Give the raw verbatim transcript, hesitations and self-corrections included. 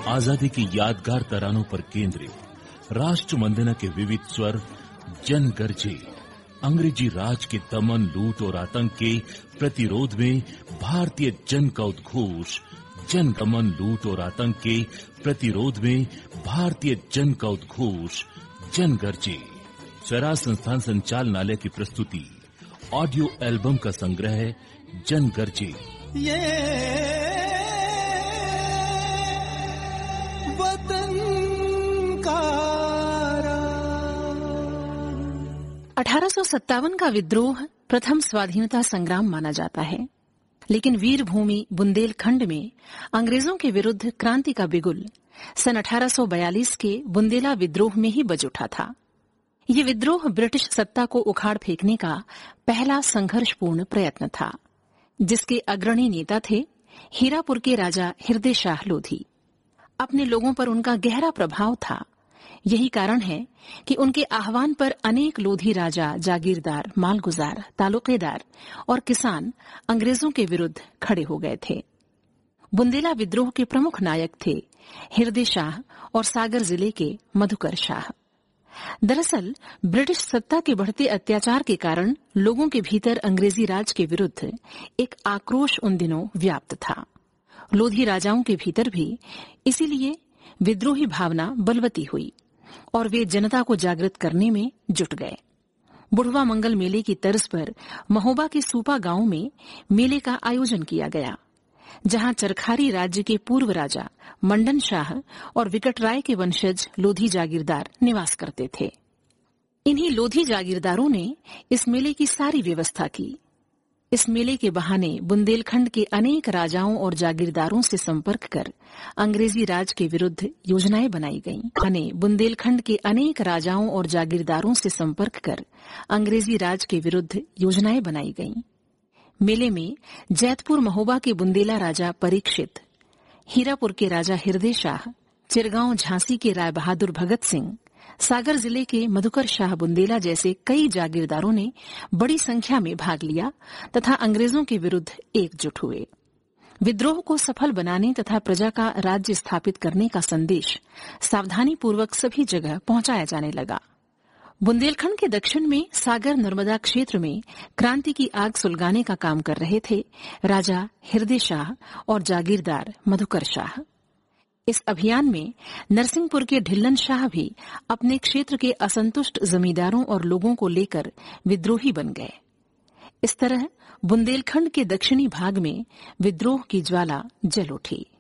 आजादी की यादगार तरानों पर केंद्रित राष्ट्र वंदना के विविध स्वर जन गरजे अंग्रेजी राज के दमन, लूट और आतंक के प्रतिरोध में भारतीय जन का उद्घोष। जन दमन, लूट और आतंक के प्रतिरोध में भारतीय जन का उद्घोष जन गरजे स्वराज संस्थान संचालनालय की प्रस्तुति ऑडियो एल्बम का संग्रह जन गरजे। ये वतन का अठारह सौ सत्तावन का विद्रोह प्रथम स्वाधीनता संग्राम माना जाता है, लेकिन वीर भूमि बुंदेलखंड में अंग्रेजों के विरुद्ध क्रांति का बिगुल सन अठारह सौ बयालीस के बुंदेला विद्रोह में ही बज उठा था। ये विद्रोह ब्रिटिश सत्ता को उखाड़ फेंकने का पहला संघर्षपूर्ण प्रयत्न था, जिसके अग्रणी नेता थे हीरापुर के राजा हृदय शाह लोधी। अपने लोगों पर उनका गहरा प्रभाव था। यही कारण है कि उनके आह्वान पर अनेक लोधी राजा, जागीरदार, मालगुजार, तालुकेदार और किसान अंग्रेजों के विरुद्ध खड़े हो गए थे। बुंदेला विद्रोह के प्रमुख नायक थे हृदय शाह और सागर जिले के मधुकर शाह। दरअसल ब्रिटिश सत्ता के बढ़ते अत्याचार के कारण लोगों के भीतर अंग्रेजी राज के विरुद्ध एक आक्रोश उन दिनों व्याप्त था। लोधी राजाओं के भीतर भी इसीलिए विद्रोही भावना बलवती हुई और वे जनता को जागृत करने में जुट गए। बुढ़वा मंगल मेले की तर्ज पर महोबा के सूपा गांव में मेले का आयोजन किया गया, जहां चरखारी राज्य के पूर्व राजा मंडन शाह और विकटराय के वंशज लोधी जागीरदार निवास करते थे। इन्हीं लोधी जागीरदारों ने इस मेले की सारी व्यवस्था की। इस मेले के बहाने बुंदेलखंड के अनेक राजाओं और जागीरदारों से संपर्क कर अंग्रेजी राज के विरुद्ध योजनाएं बनाई गईं। बुंदेलखंड के अनेक राजाओं और जागीरदारों से संपर्क कर अंग्रेजी राज के विरुद्ध योजनाएं बनाई गईं। मेले में जैतपुर महोबा के बुंदेला राजा परीक्षित, हीरापुर के राजा हृदय शाह, चिरगांव झांसी के राय बहादुर भगत सिंह, सागर जिले के मधुकर शाह बुंदेला जैसे कई जागीरदारों ने बड़ी संख्या में भाग लिया तथा अंग्रेजों के विरुद्ध एकजुट हुए। विद्रोह को सफल बनाने तथा प्रजा का राज्य स्थापित करने का संदेश सावधानी पूर्वक सभी जगह पहुंचाया जाने लगा। बुंदेलखंड के दक्षिण में सागर नर्मदा क्षेत्र में क्रांति की आग सुलगाने का काम कर रहे थे राजा हृदय शाह और जागीरदार मधुकर शाह। इस अभियान में नरसिंहपुर के ढिल्लन शाह भी अपने क्षेत्र के असंतुष्ट जमींदारों और लोगों को लेकर विद्रोही बन गए। इस तरह बुंदेलखंड के दक्षिणी भाग में विद्रोह की ज्वाला जल उठी।